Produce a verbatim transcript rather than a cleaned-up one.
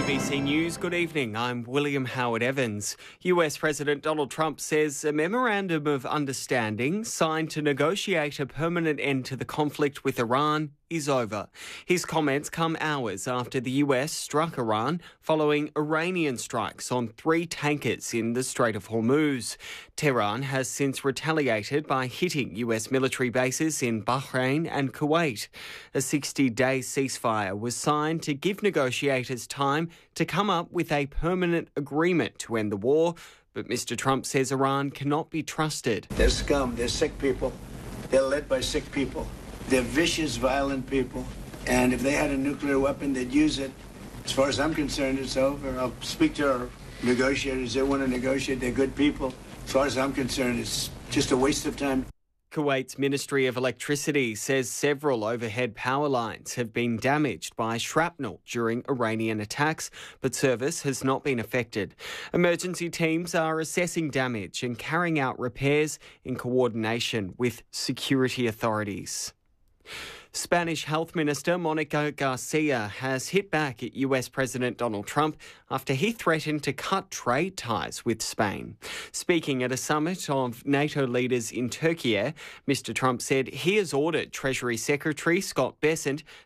B C News, good evening. I'm William Howard Evans. U S President Donald Trump says a memorandum of understanding signed to negotiate a permanent end to the conflict with Iran is over. His comments come hours after the U S struck Iran following Iranian strikes on three tankers in the Strait of Hormuz. Tehran has since retaliated by hitting U S military bases in Bahrain and Kuwait. A sixty-day ceasefire was signed to give negotiators time to come up with a permanent agreement to end the war, but Mister Trump says Iran cannot be trusted. They're scum, they're sick people, they're led by sick people, they're vicious, violent people, and if they had a nuclear weapon, they'd use it. As far as I'm concerned, it's over. I'll speak to our negotiators. They want to negotiate, they're good people. As far as I'm concerned, it's just a waste of time. Kuwait's Ministry of Electricity says several overhead power lines have been damaged by shrapnel during Iranian attacks, but service has not been affected. Emergency teams are assessing damage and carrying out repairs in coordination with security authorities. Spanish Health Minister Monica Garcia has hit back at U S President Donald Trump after he threatened to cut trade ties with Spain. Speaking at a summit of NATO leaders in Turkey, Mister Trump said he has ordered Treasury Secretary Scott Bessent